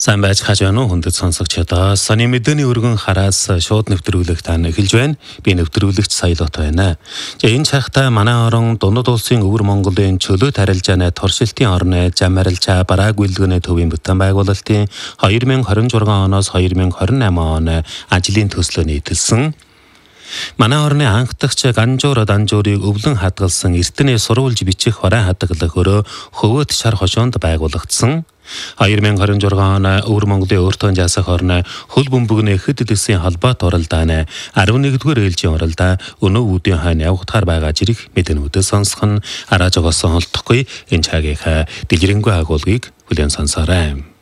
Сайн байж байна уу хүндэт сонсогчдоо. Сони мэдээний өргөн хараас шууд нэвтрүүлэг тань эхэлж байна. Би нэвтрүүлэгч Саялот байна. Энэ цагта манай орон Дундад улсын өвөр Монголын чөлөөт арилжааны туршилтын орны Жамарилчаа бараа гүйлгэний төвийн бүтээн байгуулалтын 2026 оноос 2028 оны ажлын төслөө нийтэлсэн. Манай орны анхдагч Ганжуурыг өвлөн хадгалсан эртний сурвалж бичих хорой хадгалах өрөө хөвөөт шар хошоонд байгуулагдсан. 2026 оны өвөр Монголын өөртөө жасах орны хөл бөмбөгний хэд дэсийн холбоот оролдоаны 11-р ээлжийн оролдоо өнөө үүдийн хойно явагдахаар байгаа зэрэг мэдээнүүдээ сонсох нь араа жогоосон холдохгүй энэ цагийнхаа дэлгэрэнгүй агуулгыг хүлээн сонсоорой.